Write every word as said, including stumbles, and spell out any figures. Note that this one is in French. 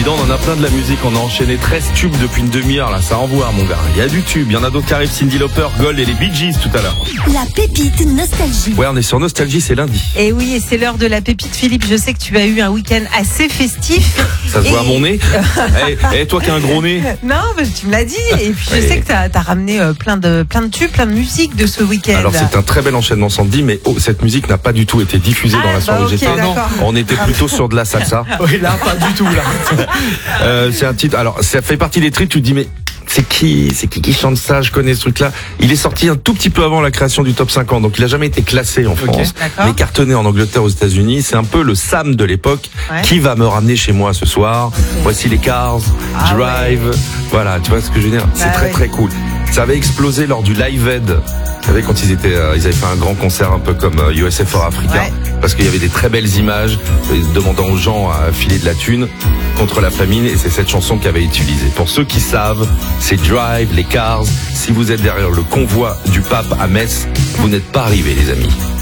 on en a plein de la musique. On a enchaîné treize tubes depuis une demi-heure, là. Ça envoie, mon gars. Il y a du tube. Il y en a d'autres qui arrivent. Cindy Lauper, Gold et les Bee Gees tout à l'heure. La pépite nostalgie. Ouais, on est sur Nostalgie, c'est lundi. Et oui, et c'est l'heure de la pépite, Philippe. Je sais que tu as eu un week-end assez festif. Ça se et... voit à mon nez. Eh, hey, toi qui as un gros nez. Non, bah, tu me l'as dit. Et puis je ouais. sais que tu as ramené euh, plein de plein de tubes, plein de musique de ce week-end. Alors c'est un très bel enchaînement, Sandy, mais oh, cette musique n'a pas du tout été diffusée ah, dans la soirée bah, où okay, j'étais. non. On était plutôt sur de la salsa. Oui, là, pas du tout, là. euh, c'est un titre. Alors, ça fait partie des trucs. Tu te dis, mais c'est qui, c'est qui qui chante ça? Je connais ce truc-là. Il est sorti un tout petit peu avant la création du top cinquante, donc il a jamais été classé en France, okay, mais cartonné en Angleterre, aux États-Unis. C'est un peu le Sam de l'époque. Ouais. Qui va me ramener chez moi ce soir? Okay. Voici les Cars, ah, Drive. Ouais. Voilà, tu vois ce que je veux dire? Bah, c'est très ouais. très cool. Ça avait explosé lors du Live Aid. Vous savez, quand ils étaient, euh, ils avaient fait un grand concert un peu comme euh, U S F for Africa, ouais. parce qu'il y avait des très belles images euh, demandant aux gens à filer de la thune contre la famine, et c'est cette chanson qui avait été utilisée. Pour ceux qui savent, c'est Drive, les Cars. Si vous êtes derrière le convoi du pape à Metz, vous n'êtes pas arrivés, les amis.